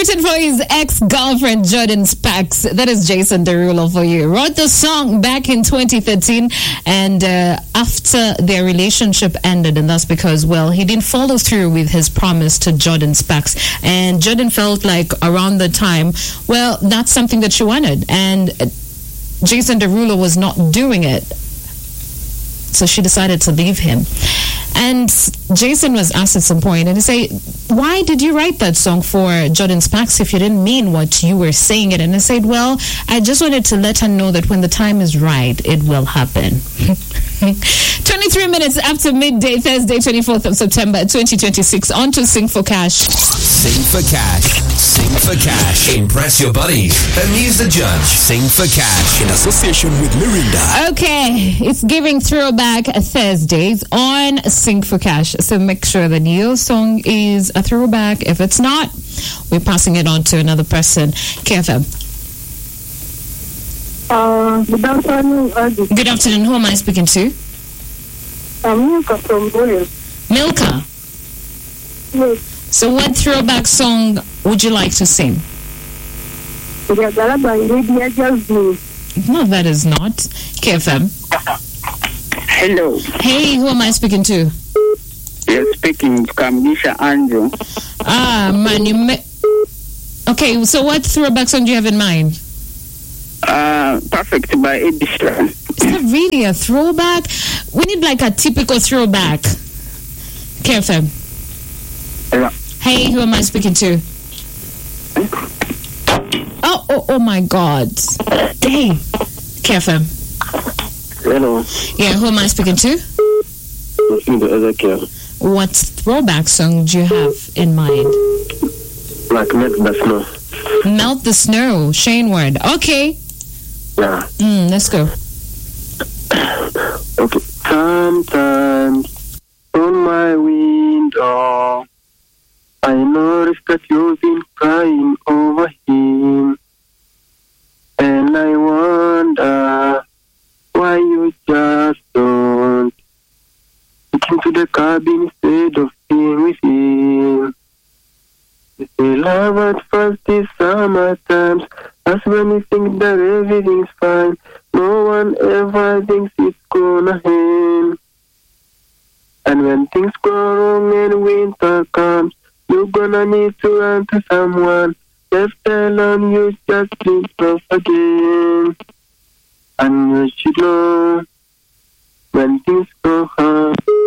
Written for his ex-girlfriend Jordin Sparks. That is Jason Derulo for you. Wrote the song back in 2013, and after their relationship ended, and that's because, well, he didn't follow through with his promise to Jordin Sparks, and Jordin felt like around the time, well, that's something that she wanted, and Jason Derulo was not doing it. So she decided to leave him. And Jason was asked at some point, and he said, why did you write that song for Jordin Sparks if you didn't mean what you were saying it? And I said, well, I just wanted to let her know that when the time is right, it will happen. 23 minutes after midday, Thursday, 24th of September, 2026. On to Sing for Cash. Sing for Cash. Sing for Cash. Impress your buddies. Amuse the judge. Sing for Cash. In association with Mirinda. Okay, it's giving Throwback Thursdays on Sing for Cash. So make sure that your song is a throwback. If it's not, we're passing it on to another person. KFM. Good afternoon, Adi. Good afternoon. Who am I speaking to? I'm Milka from Boyle. Milka. Yes. So what throwback song would you like to sing? No, that is not. KFM. Hello. Hey, who am I speaking to? You're speaking to Kamgisha Andrew. Man, Okay, so what throwback song do you have in mind? Perfect by Ed Sheeran. Is that really a throwback? We need like a typical throwback. KFM. Yeah. Hey, who am I speaking to? Oh my God. Hey. KFM. Hello. Yeah, who am I speaking to? Listening to Ezekiel. What throwback song do you have in mind? Like Melt the Snow. Melt the Snow, Shane Ward. Okay. Yeah. Let's go. Okay. Sometimes on my window, I noticed that you've been crying over him. And I wonder why you just don't get into the cabin instead of being with him. You say love at first is summertime. That's when you think that everything's fine. No one ever thinks it's gonna end. And when things go wrong and winter comes, you're gonna need to run to someone. Left alone, you just sleep off again. And you should know when things go hard.